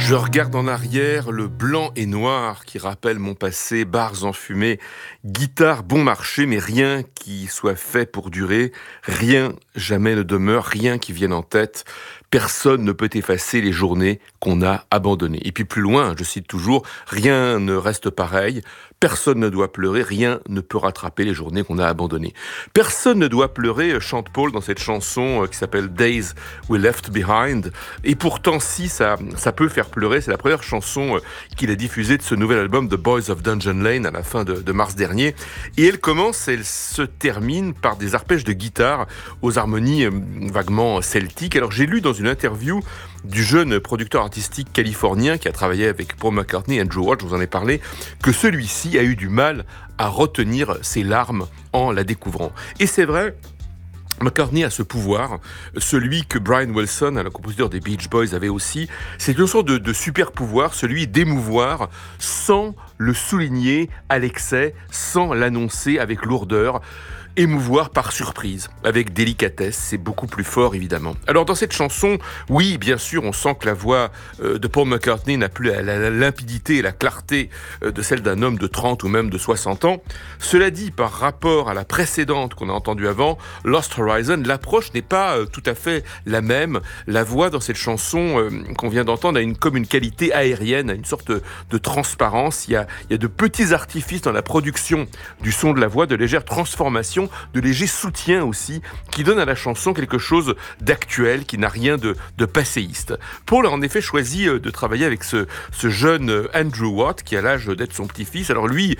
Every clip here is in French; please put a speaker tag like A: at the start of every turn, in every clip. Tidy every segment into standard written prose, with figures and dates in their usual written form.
A: Je regarde en arrière le blanc et noir qui rappelle mon passé, bars enfumés, guitare bon marché, mais rien qui soit fait pour durer, rien jamais ne demeure, rien qui vienne en tête. Personne ne peut effacer les journées qu'on a abandonnées. Et puis plus loin, je cite toujours, rien ne reste pareil, personne ne doit pleurer, rien ne peut rattraper les journées qu'on a abandonnées. Personne ne doit pleurer, chante Paul dans cette chanson qui s'appelle Days We Left Behind. Et pourtant, si ça peut faire pleurer, c'est la première chanson qu'il a diffusée de ce nouvel album The Boys of Dungeon Lane à la fin de mars dernier. Et elle se termine par des arpèges de guitare aux harmonies vaguement celtiques. Alors j'ai lu dans une interview du jeune producteur artistique californien qui a travaillé avec Paul McCartney et Andrew Watt, je vous en ai parlé, que celui-ci a eu du mal à retenir ses larmes en la découvrant. Et c'est vrai, McCartney a ce pouvoir, celui que Brian Wilson, le compositeur des Beach Boys, avait aussi. C'est une sorte de super pouvoir, celui d'émouvoir sans le souligner à l'excès, sans l'annoncer avec lourdeur. Émouvoir par surprise, avec délicatesse, c'est beaucoup plus fort évidemment. Alors dans cette chanson, oui, bien sûr, on sent que la voix de Paul McCartney n'a plus la limpidité et la clarté de celle d'un homme de 30 ou même de 60 ans. Cela dit, par rapport à la précédente qu'on a entendue avant, Lost Horizon, l'approche n'est pas tout à fait la même. La voix dans cette chanson qu'on vient d'entendre a comme une qualité aérienne, a une sorte de transparence. Il y a de petits artifices dans la production du son de la voix, de légères transformations, de léger soutien aussi, qui donne à la chanson quelque chose d'actuel, qui n'a rien de passéiste. Paul a en effet choisi de travailler avec ce jeune Andrew Watt, qui a l'âge d'être son petit-fils. Alors lui,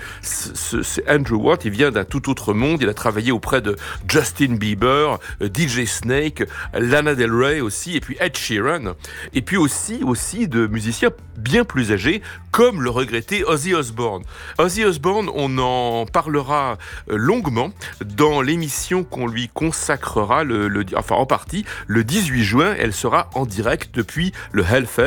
A: Andrew Watt, il vient d'un tout autre monde. Il a travaillé auprès de Justin Bieber, DJ Snake, Lana Del Rey aussi, et puis Ed Sheeran, et puis aussi de musiciens bien plus âgés, comme le regretté Ozzy Osbourne. Ozzy Osbourne, on en parlera longuement dans l'émission qu'on lui consacrera, en partie, le 18 juin. Elle sera en direct depuis le Hellfest.